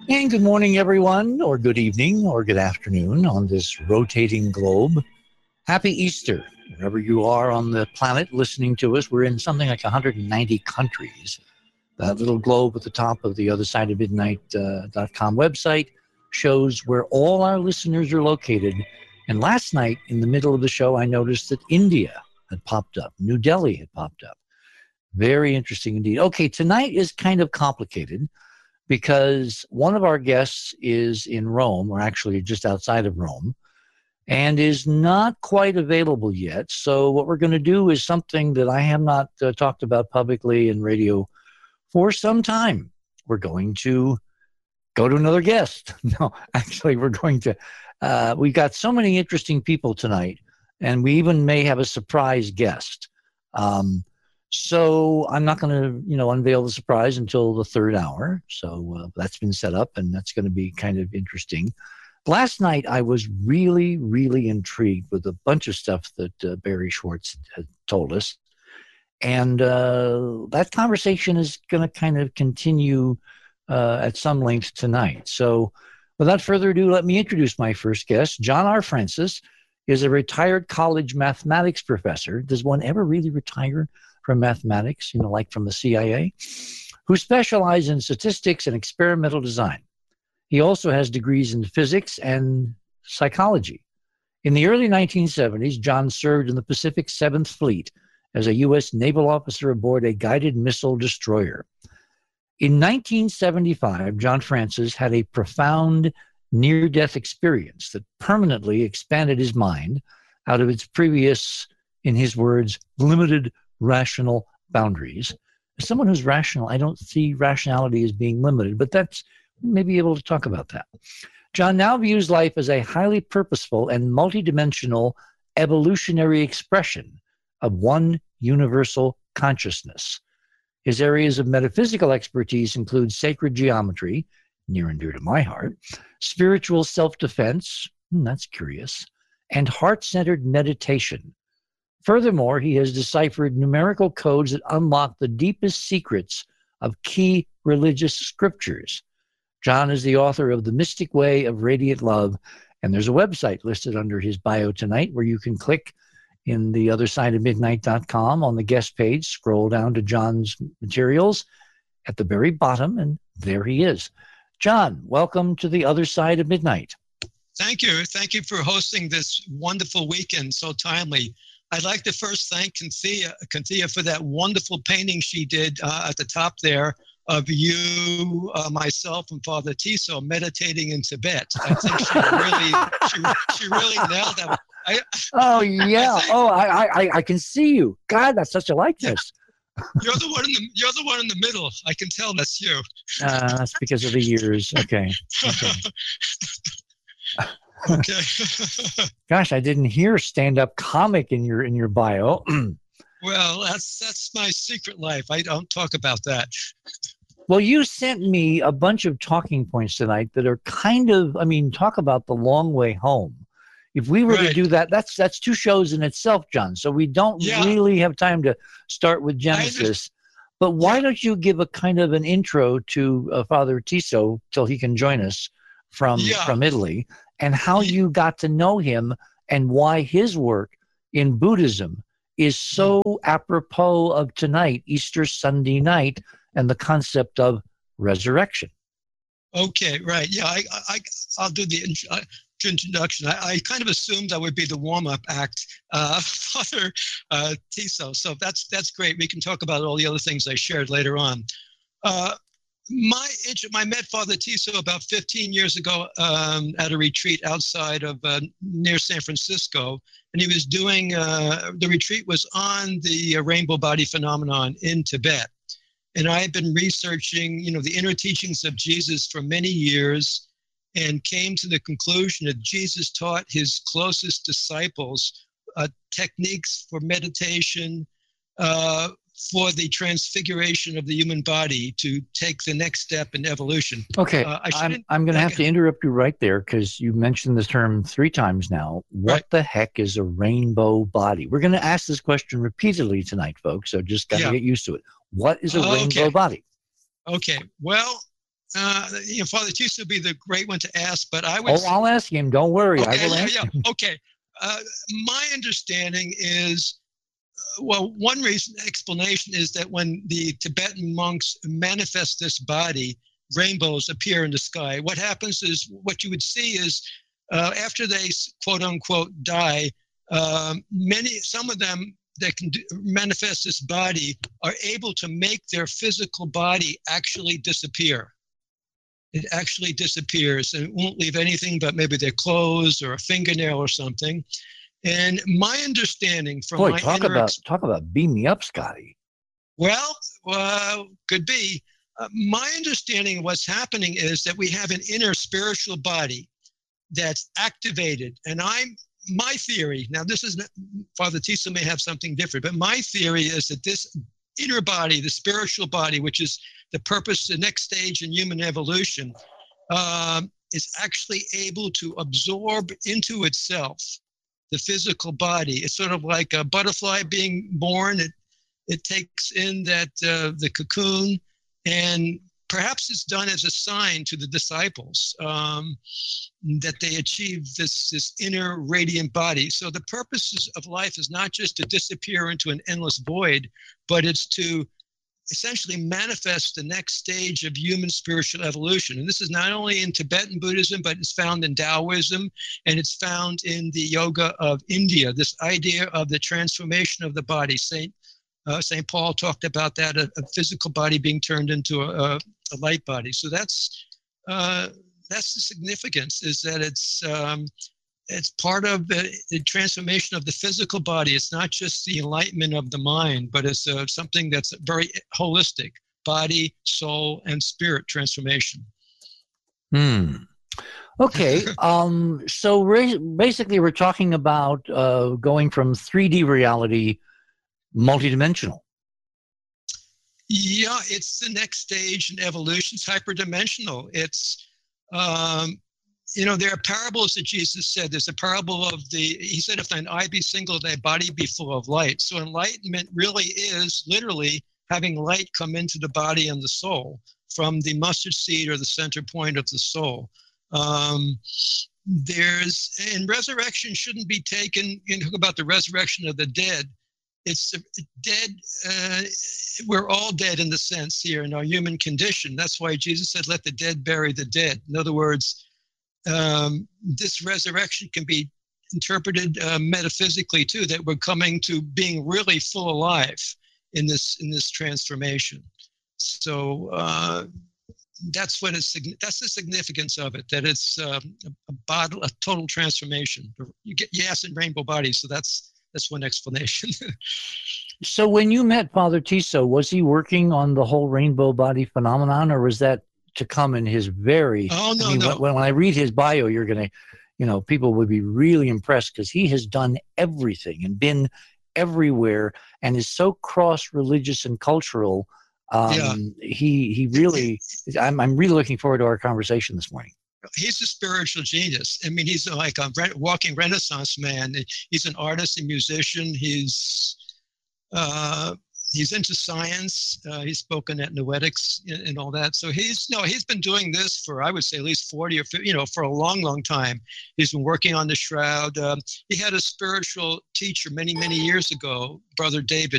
And good morning, everyone, or good evening, or good afternoon on this rotating globe. Happy Easter, wherever you are on the planet listening to us. We're in something like 190 countries. That little globe at the top of the other side of midnight.com website shows where all our listeners are located. And last night, in the middle of the show, I noticed that India had popped up. New Delhi had popped up. Very interesting indeed. Okay, tonight is kind of complicated because one of our guests is in Rome, or actually just outside of Rome, and is not quite available yet. So what we're going to do is something that I have not talked about publicly in radio for some time. We're going to go to another guest. No, actually, we're going to, we've got so many interesting people tonight, and we even may have a surprise guest. So I'm not going to, unveil the surprise until the third hour. So that's been set up, and that's going to be kind of interesting. Last night, I was really, really intrigued with a bunch of stuff that Barry Schwartz had told us. And that conversation is going to kind of continue at some length tonight. So without further ado, let me introduce my first guest. John R. Francis is a retired college mathematics professor. Does one ever really retire from mathematics, like from the CIA? Who specializes in statistics and experimental design. He also has degrees in physics and psychology. In the early 1970s, John served in the Pacific 7th Fleet as a U.S. naval officer aboard a guided missile destroyer. In 1975, John Francis had a profound near-death experience that permanently expanded his mind out of its previous, in his words, limited rational boundaries. As someone who's rational, I don't see rationality as being limited, but that's maybe able to talk about that. John now views life as a highly purposeful and multidimensional evolutionary expression of one universal consciousness. His areas of metaphysical expertise include sacred geometry, near and dear to my heart, spiritual self-defense, that's curious, and heart-centered meditation. Furthermore, he has deciphered numerical codes that unlock the deepest secrets of key religious scriptures. John is the author of The Mystic Way of Radiant Love, and there's a website listed under his bio tonight where you can click in the other side of midnight.com on the guest page, scroll down to John's materials at the very bottom, and there he is. John, welcome to the other side of midnight. Thank you. Thank you for hosting this wonderful weekend so timely. I'd like to first thank Cynthia for that wonderful painting she did at the top there of you, myself, and Father Tiso meditating in Tibet. I think she really nailed that. Oh yeah! I can see you. God, that's such a likeness. You're the one in the middle. I can tell that's you. That's because of the years. Okay. Okay. Gosh, I didn't hear stand-up comic in your bio. Well, that's my secret life. I don't talk about that. Well, you sent me a bunch of talking points tonight that are kind of, talk about the long way home. If we were to do that, that's two shows in itself, John. So we don't really have time to start with Genesis. But why don't you give a kind of an intro to Father Tiso till he can join us from Italy, and how you got to know him and why his work in Buddhism is so apropos of tonight, Easter Sunday night, and the concept of resurrection. Okay, right. Yeah, I'll do the introduction. I kind of assumed I would be the warm-up act, Father Tiso. So that's great. We can talk about all the other things I shared later on. I met Father Tiso about 15 years ago at a retreat outside of near San Francisco, and he was doing the retreat was on the rainbow body phenomenon in Tibet. And I had been researching, the inner teachings of Jesus for many years, and came to the conclusion that Jesus taught his closest disciples techniques for meditation, for the transfiguration of the human body to take the next step in evolution. Okay, I'm going to have to interrupt you right there because you mentioned this term 3 times now. What the heck is a rainbow body? We're going to ask this question repeatedly tonight, folks, so just got to get used to it. What is a rainbow body? Okay, well, Father Tiso would be the great one to ask, but I would. Oh, I'll ask him. Don't worry. Okay, I will ask him. Okay. My understanding is, well, one explanation is that when the Tibetan monks manifest this body, rainbows appear in the sky. What happens is, what you would see is, after they quote unquote die, some of them that can manifest this body are able to make their physical body actually disappear. It actually disappears, and it won't leave anything but maybe their clothes or a fingernail or something. And my understanding from Boy, my talk about beam me up, Scotty. Well, could be. My understanding of what's happening is that we have an inner spiritual body that's activated, and my theory, now this is, Father Tiso may have something different, but my theory is that this inner body, the spiritual body, which is the purpose, the next stage in human evolution, is actually able to absorb into itself the physical body. It's sort of like a butterfly being born. It takes in that the cocoon, and perhaps it's done as a sign to the disciples that they achieve this inner radiant body. So the purpose of life is not just to disappear into an endless void, but it's to essentially manifest the next stage of human spiritual evolution. And this is not only in Tibetan Buddhism, but it's found in Taoism, and it's found in the yoga of India, this idea of the transformation of the body. St. Paul talked about that, a physical body being turned into a light body. So that's the significance, is that it's part of the transformation of the physical body. It's not just the enlightenment of the mind, but it's something that's very holistic: body, soul, and spirit transformation. Okay. So basically, we're talking about going from 3D reality multidimensional. Yeah, it's the next stage in evolution. It's hyperdimensional. It's there are parables that Jesus said. There's a parable of he said, if thine eye be single, thy body be full of light. So enlightenment really is literally having light come into the body and the soul from the mustard seed, or the center point of the soul. And resurrection shouldn't be taken, talk about the resurrection of the dead. It's dead. We're all dead in the sense here in our human condition. That's why Jesus said, let the dead bury the dead. In other words, this resurrection can be interpreted metaphysically too, that we're coming to being really full alive in this transformation. So that's the significance of it, that it's a total transformation. You asked in rainbow bodies, so that's one explanation. So when you met Father Tiso, was he working on the whole rainbow body phenomenon, or was that to come in his very... Oh, no, no. When I read his bio, you're going to, people would be really impressed, because he has done everything and been everywhere and is so cross-religious and cultural. He really... I'm really looking forward to our conversation this morning. He's a spiritual genius. I mean, he's like a walking Renaissance man. He's an artist and musician. He's into science. He's spoken at Noetics and all that. So he's been doing this for, I would say, at least 40 or 50, for a long, long time. He's been working on the shroud. He had a spiritual teacher many, many years ago, Brother David